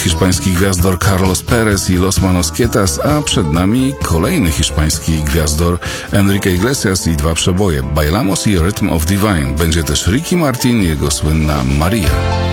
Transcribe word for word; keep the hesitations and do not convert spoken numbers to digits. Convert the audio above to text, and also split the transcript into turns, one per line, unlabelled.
hiszpański gwiazdor Carlos Perez i Los Manosquietas, a przed nami kolejny hiszpański gwiazdor Enrique Iglesias i dwa przeboje Bailamos i Rhythm of Divine. Będzie też Ricky Martin i jego słynna Maria.